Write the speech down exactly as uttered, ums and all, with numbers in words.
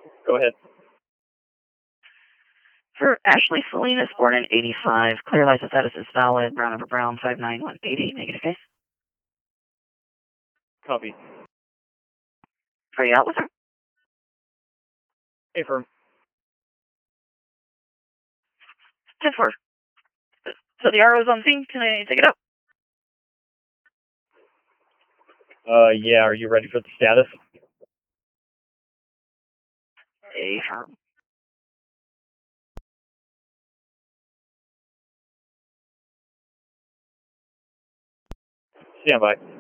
Go ahead. For Ashley Salinas, born in eighty-five, clear license status is valid, brown over brown, five nine one eighty, negative case. Copy. Are you out with her? Affirm. ten four. So the R O's on scene, can I take it up? Uh, yeah, are you ready for the status? Affirm. Stand by.